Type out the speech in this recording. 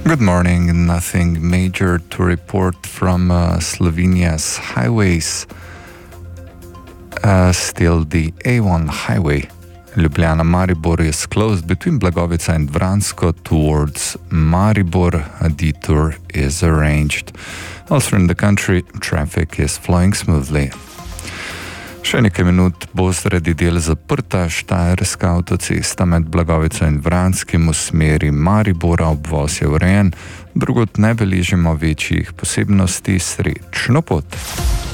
Good morning. Nothing major to report from Slovenia's highways. Still the A1 highway. Ljubljana-Maribor is closed between Blagovica and Vransko towards Maribor. A detour is arranged. Also in the country, traffic is flowing smoothly. Še nekaj minut bo sredi del zaprta štajerska avtocesta med Blagovico in Vranskim v smeri Maribora. Obvoz je urejen, drugod ne beležimo večjih posebnosti. Srečno pot!